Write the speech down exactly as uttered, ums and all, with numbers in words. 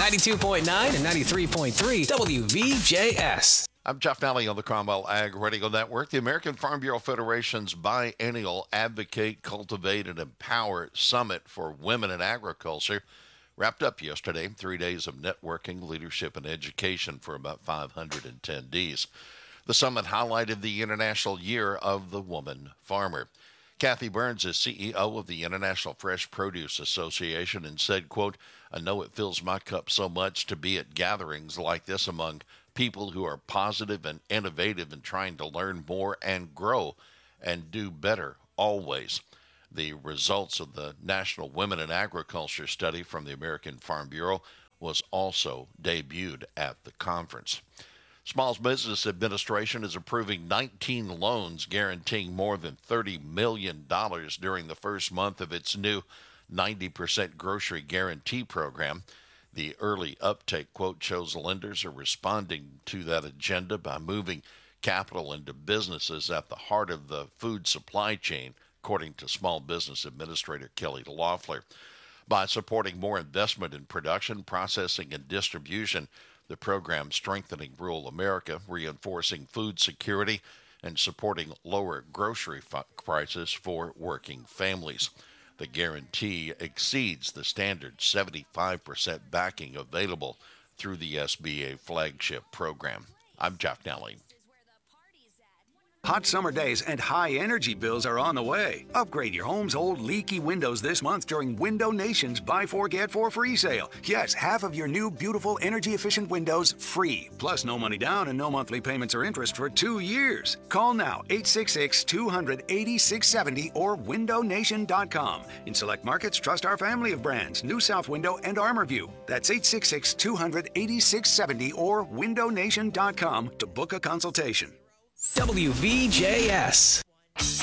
ninety-two point nine and ninety-three point three W V J S. I'm Jeff Nally on the Cromwell Ag Radio Network. The American Farm Bureau Federation's biennial Advocate, Cultivate, and Empower Summit for Women in Agriculture wrapped up yesterday. Three days of networking, leadership, and education for about five hundred attendees. The summit highlighted the International Year of the Woman Farmer. Kathy Burns is C E O of the International Fresh Produce Association and said, quote, "I know it fills my cup so much to be at gatherings like this among people who are positive and innovative and trying to learn more and grow and do better always." The results of the National Women in Agriculture study from the American Farm Bureau was also debuted at the conference. Small Business Administration is approving nineteen loans guaranteeing more than thirty million dollars during the first month of its new ninety percent grocery guarantee program. The early uptake, quote, shows lenders are responding to that agenda by moving capital into businesses at the heart of the food supply chain, according to Small Business Administrator Kelly Loeffler. By supporting more investment in production, processing, and distribution, the program strengthening rural America, reinforcing food security, and supporting lower grocery f- prices for working families. The guarantee exceeds the standard seventy-five percent backing available through the S B A flagship program. I'm Jeff Nally. Hot summer days and high energy bills are on the way. Upgrade your home's old leaky windows this month during Window Nation's Buy Four Get Four free sale. Yes, half of your new beautiful energy efficient windows free. Plus no money down and no monthly payments or interest for two years. Call now eight six six, two hundred, eighty-six seventy or window nation dot com. In select markets, trust our family of brands, New South Window and ArmorView. That's eight six six, two hundred, eighty-six seventy or window nation dot com to book a consultation. W V J S.